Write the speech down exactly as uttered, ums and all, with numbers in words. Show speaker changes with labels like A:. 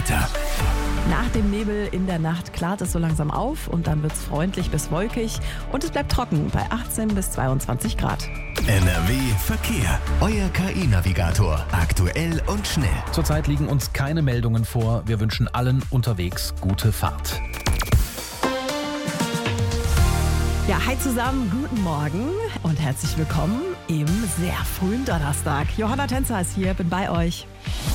A: Wetter.
B: Nach dem Nebel in der Nacht klart es so langsam auf und dann wird es freundlich bis wolkig und es bleibt trocken bei achtzehn bis zweiundzwanzig Grad.
A: N R W Verkehr. Euer K I-Navigator. Aktuell und schnell.
C: Zurzeit liegen uns keine Meldungen vor. Wir wünschen allen unterwegs gute Fahrt.
B: Ja, hi zusammen, guten Morgen und herzlich willkommen im sehr frühen Donnerstag. Johanna Tänzer ist hier, bin bei euch.